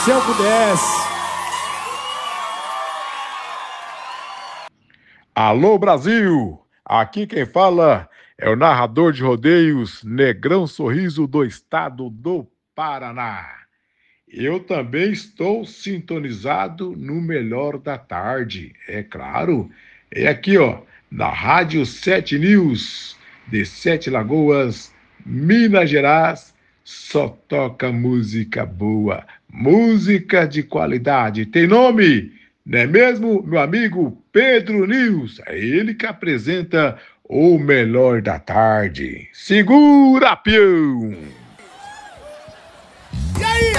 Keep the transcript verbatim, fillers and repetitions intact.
Se eu pudesse. Alô, Brasil! Aqui quem fala é o narrador de rodeios Negrão Sorriso do estado do Paraná. Eu também estou sintonizado no Melhor da Tarde, é claro. É aqui, ó, na Rádio Sete News, de Sete Lagoas, Minas Gerais. Só toca música boa, música de qualidade. Tem nome, não é mesmo, meu amigo Pedro News? É ele que apresenta o Melhor da Tarde. Segura, peão!